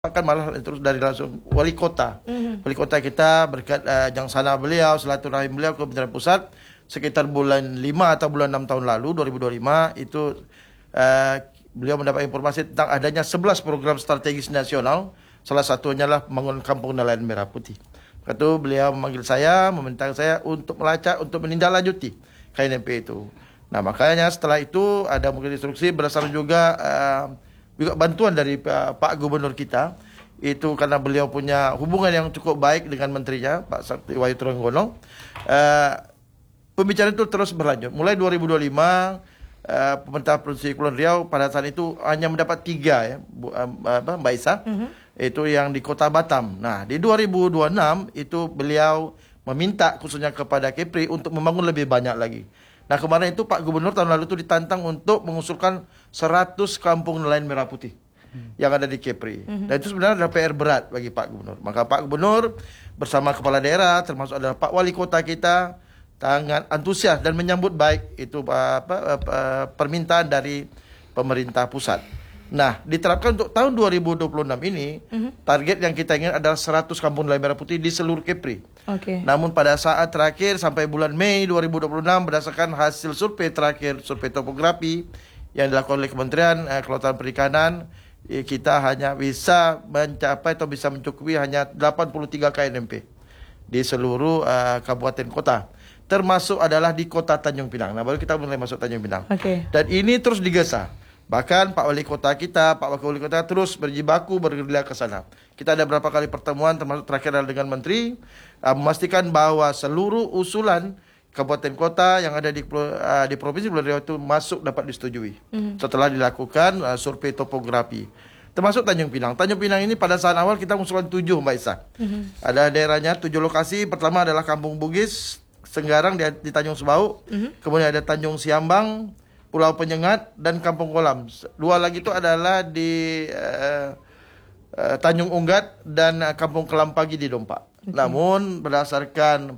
Kan malah terus dari langsung wali kota. Wali kota kita berkat jangsana beliau, silaturahim beliau ke Pemerintah Pusat sekitar bulan 5 atau bulan 6 tahun lalu 2025 itu beliau mendapat informasi tentang adanya 11 program strategis nasional. Salah satunya adalah pembangunan kampung nelayan merah putih. Itu beliau memanggil saya, meminta saya untuk melacak, untuk menindaklanjuti KNMP itu. Nah, makanya setelah itu ada mungkin instruksi berdasarkan juga bantuan dari Pak Gubernur kita, itu karena beliau punya hubungan yang cukup baik dengan menterinya Pak Sakti Wahyu Trenggono. Pembicaraan itu terus berlanjut. Mulai 2025 pemerintah Provinsi Kepulauan Riau pada saat itu hanya mendapat 3 ya, Mbak Isa, itu yang di Kota Batam. Nah, di 2026 itu beliau meminta khususnya kepada Kepri untuk membangun lebih banyak lagi. Nah, kemarin itu Pak Gubernur tahun lalu itu ditantang untuk mengusulkan 100 kampung nelayan merah putih yang ada di Kepri. Dan itu sebenarnya adalah PR berat bagi Pak Gubernur. Maka Pak Gubernur bersama kepala daerah termasuk adalah Pak Wali Kota kita sangat antusias dan menyambut baik itu permintaan dari pemerintah pusat. Nah, diterapkan untuk tahun 2026 ini, target yang kita ingin adalah 100 kampung nelayan merah putih di seluruh Kepri. Namun pada saat terakhir sampai bulan Mei 2026 berdasarkan hasil survei terakhir, survei topografi yang dilakukan oleh Kementerian Kelautan Perikanan, kita hanya bisa mencapai atau bisa mencukupi hanya 83 KNMP di seluruh kabupaten kota. Termasuk adalah di kota Tanjung Pinang. Nah, baru kita mulai masuk Tanjung Pinang. Dan ini terus digesa. Bahkan Pak Wali Kota kita, Pak Wakil Wali Kota terus berjibaku bergerilya ke sana. Kita ada beberapa kali pertemuan termasuk terakhir dengan Menteri memastikan bahwa seluruh usulan kabupaten kota yang ada di Provinsi Kepulauan Riau itu masuk dapat disetujui. Setelah dilakukan survei topografi. Termasuk Tanjung Pinang. Tanjung Pinang ini pada saat awal kita mengusulkan 7 Mbak Isa. Ada daerahnya 7 lokasi. Pertama adalah Kampung Bugis, Senggarang di Tanjung Sebau. Kemudian ada Tanjung Siambang, Pulau Penyengat, dan Kampung Kolam. 2 lagi itu adalah di Tanjung Unggat dan Kampung Kelampagi di Dompak. Namun berdasarkan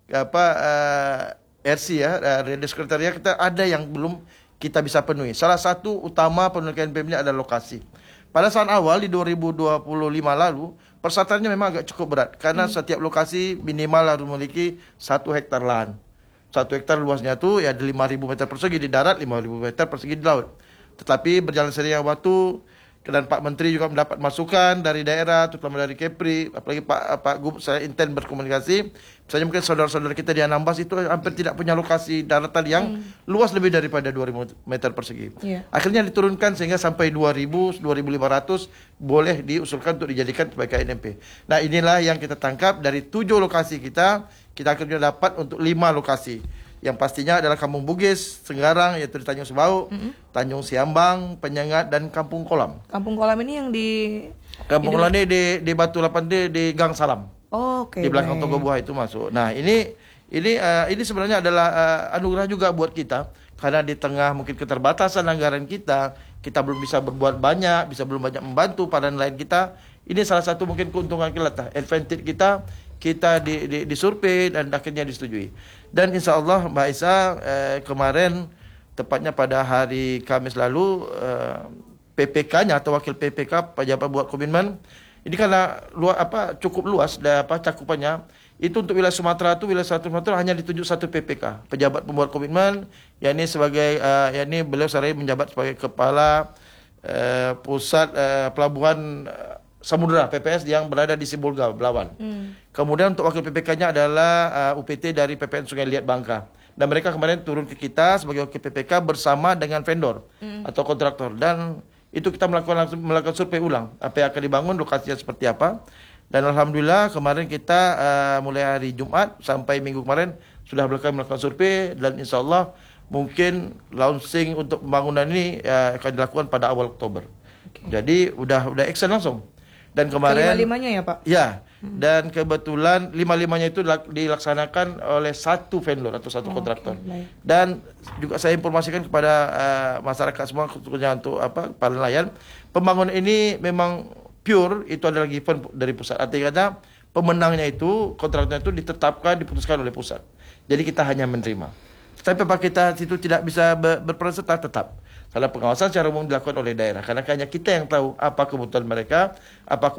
RC ya, Radio Sekretariat kita ada yang belum kita bisa penuhi. Salah satu utama penurunan KNPM ini adalah lokasi. Pada saat awal di 2025 lalu, persyaratannya memang agak cukup berat karena setiap lokasi minimal harus memiliki 1 hektar lahan. 1 hektar luasnya itu ya 5.000 meter persegi di darat, 5.000 meter persegi di laut. Tetapi berjalan seiring waktu dan Pak Menteri juga mendapat masukan dari daerah, terutama dari Kepri, apalagi Pak Gub, saya intens berkomunikasi. Misalnya mungkin saudara-saudara kita di Anambas itu hampir tidak punya lokasi daratan yang luas lebih daripada 2.000 meter persegi. Akhirnya diturunkan sehingga sampai 2.000, 2.500 boleh diusulkan untuk dijadikan sebagai KNMP. Nah, inilah yang kita tangkap dari 7 lokasi kita akhirnya dapat untuk 5 lokasi. Yang pastinya adalah Kampung Bugis, Senggarang, yaitu di Tanjung Sebau, Tanjung Siambang, Penyengat, dan Kampung Kolam. Kampung Kolam ini yang di... Kampung Kolam ini di Batu 8D di Gang Salam. Oke. Di belakang toko buah itu masuk. Nah, ini sebenarnya adalah anugerah juga buat kita karena di tengah mungkin keterbatasan anggaran kita belum bisa berbuat banyak, belum banyak membantu para nelayan kita. Ini salah satu mungkin keuntungan kita, advantage kita disurvei dan akhirnya disetujui. Dan insya Allah Mbak Isa kemarin tepatnya pada hari Kamis lalu PPK-nya atau wakil PPK pejabat buat komitmen ini karena cukup luas cakupannya itu untuk wilayah Sumatera hanya ditunjuk 1 PPK pejabat pembuat komitmen yakni sebagai beliau sehari menjabat sebagai kepala pusat pelabuhan Samudera PPS yang berada di Sibolga, Belawan. Kemudian untuk wakil PPK-nya adalah UPT dari PPN Sungai Liat Bangka. Dan mereka kemarin turun ke kita sebagai wakil PPK bersama dengan vendor atau kontraktor. Dan itu kita melakukan survei ulang. Apa yang akan dibangun, lokasinya seperti apa. Dan Alhamdulillah kemarin kita mulai hari Jumat sampai Minggu kemarin sudah melakukan survei. Dan insya Allah mungkin launching untuk pembangunan ini akan dilakukan pada awal Oktober. Jadi udah action langsung. Dan kemarin kelima-limanya ya Pak? Ya, dan kebetulan 5-5-nya itu dilaksanakan oleh 1 vendor atau 1 kontraktor. Dan juga saya informasikan kepada masyarakat semua khususnya untuk para nelayan, pembangunan ini memang pure itu adalah given dari pusat. Artinya pemenangnya itu, kontraktornya itu diputuskan oleh pusat. Jadi kita hanya menerima. Tapi apakah kita situ tidak bisa berperan serta tetap. Kalau pengawasan secara umum dilakukan oleh daerah, karena hanya kita yang tahu apa kebutuhan mereka, apa